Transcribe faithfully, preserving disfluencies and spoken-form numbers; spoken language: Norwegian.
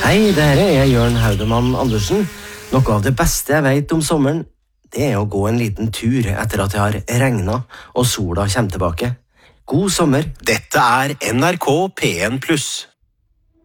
Hei, det her er Jørn Haudemann Andersen. Noe av det beste jeg vet om sommeren, det er å gå en liten tur etter at det har regnet og sola kommer tilbake. God sommer. Dette er N R K P en pluss.